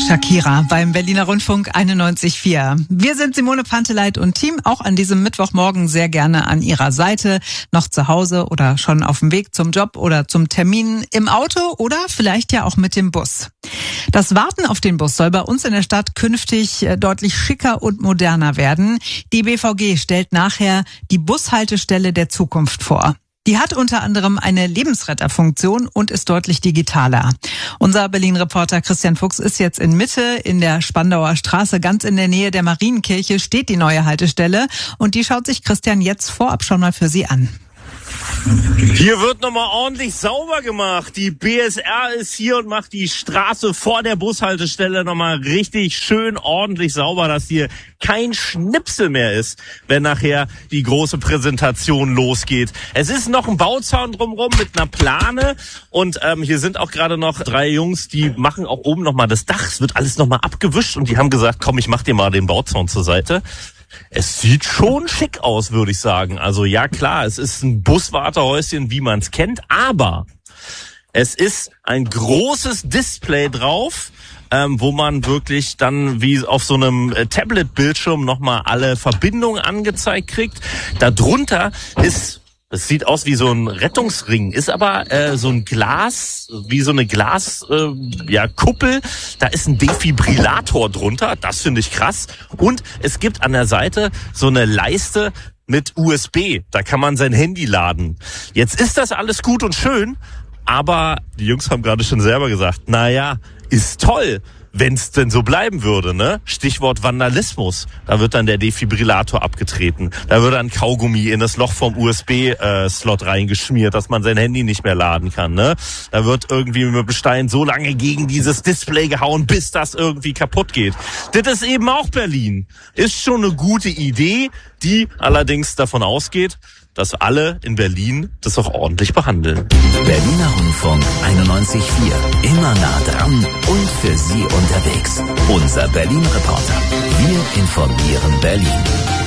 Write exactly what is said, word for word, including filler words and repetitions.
Shakira beim Berliner Rundfunk einundneunzig Komma vier. Wir sind Simone Panteleit und Team, auch an diesem Mittwochmorgen sehr gerne an Ihrer Seite, noch zu Hause oder schon auf dem Weg zum Job oder zum Termin, im Auto oder vielleicht ja auch mit dem Bus. Das Warten auf den Bus soll bei uns in der Stadt künftig deutlich schicker und moderner werden. Die B V G stellt nachher die Bushaltestelle der Zukunft vor. Die hat unter anderem eine Lebensretterfunktion und ist deutlich digitaler. Unser Berlin-Reporter Christian Fuchs ist jetzt in Mitte in der Spandauer Straße, ganz in der Nähe der Marienkirche, steht die neue Haltestelle und die schaut sich Christian jetzt vorab schon mal für Sie an. Hier wird nochmal ordentlich sauber gemacht. Die B S R ist hier und macht die Straße vor der Bushaltestelle nochmal richtig schön ordentlich sauber, dass hier kein Schnipsel mehr ist, wenn nachher die große Präsentation losgeht. Es ist noch ein Bauzaun drumherum mit einer Plane und ähm, hier sind auch gerade noch drei Jungs, die machen auch oben nochmal das Dach. Es wird alles nochmal abgewischt und die haben gesagt, komm, ich mach dir mal den Bauzaun zur Seite. Es sieht schon schick aus, würde ich sagen. Also ja klar, es ist ein Buswartehäuschen, wie man es kennt, aber es ist ein großes Display drauf, ähm, wo man wirklich dann wie auf so einem äh, Tablet-Bildschirm nochmal alle Verbindungen angezeigt kriegt. Darunter ist... Es sieht aus wie so ein Rettungsring, ist aber äh, so ein Glas, wie so eine Glas, äh, ja, Kuppel. Da ist ein Defibrillator drunter, das finde ich krass. Und es gibt an der Seite so eine Leiste mit U S B, da kann man sein Handy laden. Jetzt ist das alles gut und schön, aber die Jungs haben gerade schon selber gesagt, naja, ist toll. Wenn es denn so bleiben würde, ne? Stichwort Vandalismus. Da wird dann der Defibrillator abgetreten. Da wird dann Kaugummi in das Loch vom U S B-Slot reingeschmiert, dass man sein Handy nicht mehr laden kann, ne? Da wird irgendwie mit dem Stein so lange gegen dieses Display gehauen, bis das irgendwie kaputt geht. Das ist eben auch Berlin. Ist schon eine gute Idee, die allerdings davon ausgeht, dass alle in Berlin das auch ordentlich behandeln. Berliner Rundfunk einundneunzig Komma vier. Immer nah dran und für Sie unterwegs. Unser Berlin-Reporter. Wir informieren Berlin.